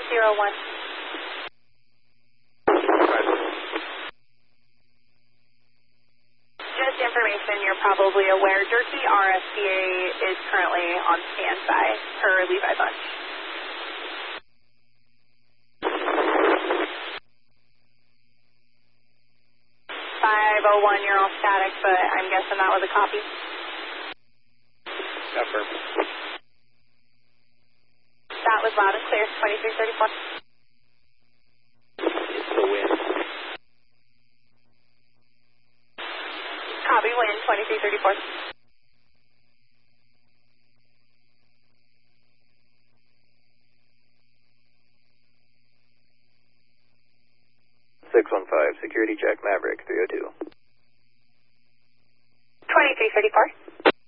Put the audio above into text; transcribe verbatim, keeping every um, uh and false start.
zero one. Just information you're probably aware, Jerky R S C A is currently on standby per Levi Bunch. five oh one, you're all static, but I'm guessing that was a copy. Pepper. That was loud and clear, twenty-three thirty-four. It's the wind. Copy, wind, twenty-three thirty-four. six one five, security check Maverick three oh two. twenty-three thirty-four.